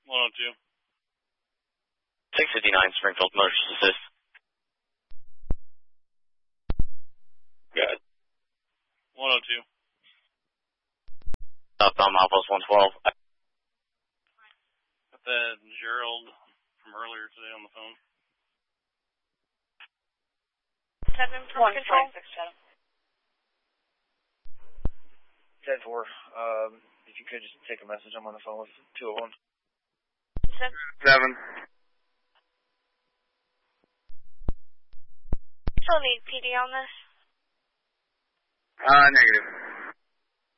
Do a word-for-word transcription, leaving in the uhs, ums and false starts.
one oh two. six fifty-nine, Springfield, Motorist Assist. Good. one oh two. Southbound Milepost one twelve. Got that Gerald from earlier today on the phone. seven one control. ten four, um, if you could just take a message, I'm on the phone with two oh one. Seven. Seven. Still need P D on this? Uh, negative.